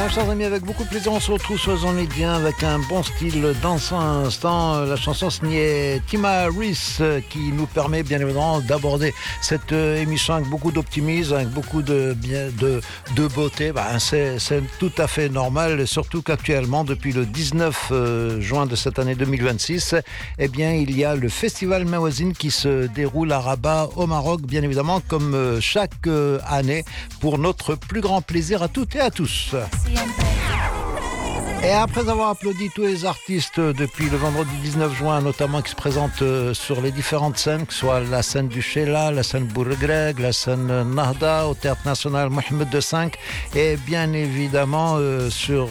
Voilà, chers amis, avec beaucoup de plaisir, on se retrouve sur Zonidien avec un bon style dans un instant. La chanson signée Tima Reese qui nous permet bien évidemment d'aborder cette émission avec beaucoup d'optimisme, avec beaucoup de beauté. C'est tout à fait normal, surtout qu'actuellement, depuis le 19 juin de cette année 2026, eh bien, il y a le Festival Mawazine qui se déroule à Rabat au Maroc, bien évidemment, comme chaque année, pour notre plus grand plaisir à toutes et à tous. Et après avoir applaudi tous les artistes depuis le vendredi 19 juin, notamment qui se présentent sur les différentes scènes, que ce soit la scène du Sheila, la scène Bourgreg, la scène Nahda, au Théâtre National Mohamed V, et bien évidemment sur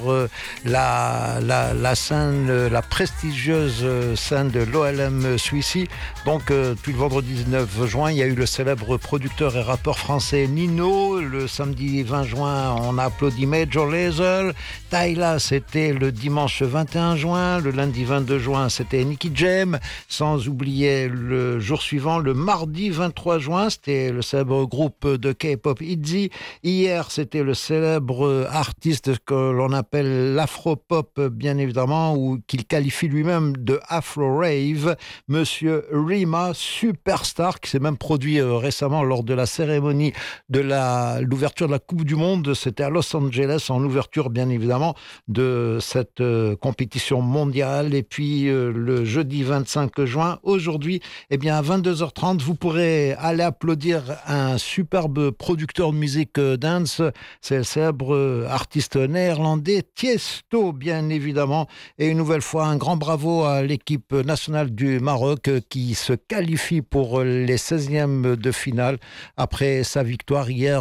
la scène, la prestigieuse scène de l'OLM Suissi. Donc, depuis le vendredi 19 juin, il y a eu le célèbre producteur et rappeur français Nino. Le samedi 20 juin, on a applaudi Major Lazer. Tyla, c'était le dimanche 21 juin, le lundi 22 juin, c'était Nicky Jam, sans oublier le jour suivant, le mardi 23 juin, c'était le célèbre groupe de K-pop ITZY. Hier, c'était le célèbre artiste que l'on appelle l'afro-pop, bien évidemment, ou qu'il qualifie lui-même de afro-rave, monsieur Rima, superstar, qui s'est même produit récemment lors de la cérémonie de l'ouverture de la Coupe du Monde. C'était à Los Angeles, en ouverture, bien évidemment, de cette compétition mondiale. Et puis le jeudi 25 juin, aujourd'hui, eh bien à 22h30, vous pourrez aller applaudir un superbe producteur de musique dance. C'est le célèbre artiste néerlandais Tiesto, bien évidemment. Et une nouvelle fois, un grand bravo à l'équipe nationale du Maroc qui se qualifie pour les 16e de finale après sa victoire hier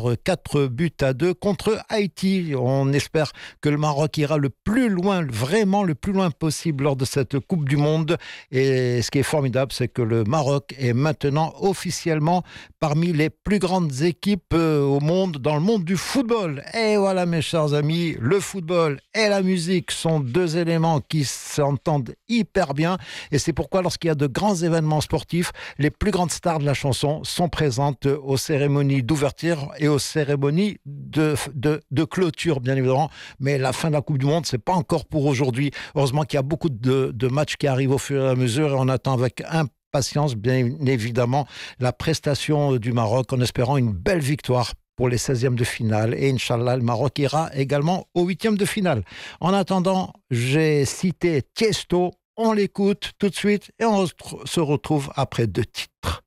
4-2 contre Haïti. On espère que le Maroc ira le plus loin, vraiment le plus loin possible lors de cette Coupe du Monde. Et ce qui est formidable, c'est que le Maroc est maintenant officiellement parmi les plus grandes équipes au monde, dans le monde du football. Et voilà, mes chers amis, le football et la musique sont deux éléments qui s'entendent hyper bien. Et c'est pourquoi, lorsqu'il y a de grands événements sportifs, les plus grandes stars de la chanson sont présentes aux cérémonies d'ouverture et aux cérémonies de clôture, bien évidemment. Mais la fin de la Coupe du Monde, c'est pas encore pour aujourd'hui. Heureusement qu'il y a beaucoup de matchs qui arrivent au fur et à mesure et on attend avec impatience, bien évidemment, la prestation du Maroc en espérant une belle victoire pour les 16e de finale. Et Inch'Allah, le Maroc ira également aux 8e de finale. En attendant, j'ai cité Tiesto. On l'écoute tout de suite et on se retrouve après 2 titres.